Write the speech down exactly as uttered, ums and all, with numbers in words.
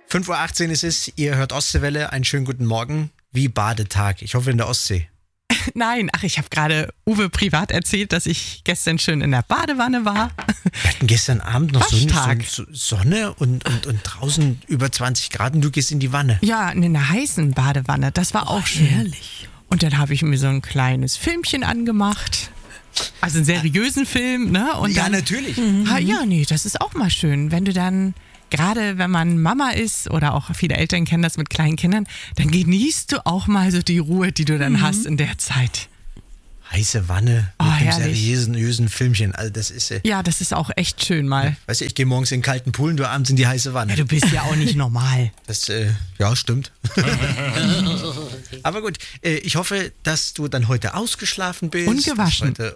fünf Uhr achtzehn ist es, ihr hört Ostseewelle, einen schönen guten Morgen. Wie Badetag? Ich hoffe in der Ostsee. Nein, ach, ich habe gerade Uwe privat erzählt, dass ich gestern schön in der Badewanne war. Wir hatten gestern Abend noch Waschtag. Sonne, Sonne und, und, und draußen über zwanzig Grad und du gehst in die Wanne. Ja, in einer heißen Badewanne, das war auch schön. Herrlich. Und dann habe ich mir so ein kleines Filmchen angemacht. Also einen seriösen Film, ne? Und Ja, dann, natürlich. Ha, ja, nee, das ist auch mal schön, wenn du dann, gerade wenn man Mama ist oder auch viele Eltern kennen das mit kleinen Kindern, dann genießt du auch mal so die Ruhe, die du dann mhm. hast in der Zeit. Heiße Wanne Oh, mit einem herrlich. seriösen seriösen Filmchen. Also das ist, äh, Ja, das ist auch echt schön mal. weißt du, ich gehe morgens in den kalten Pool und du abends in die heiße Wanne. Ja, du bist ja auch nicht normal. Das, äh, ja, stimmt. Aber gut, äh, ich hoffe, dass du dann heute ausgeschlafen bist. Und gewaschen. Dass heute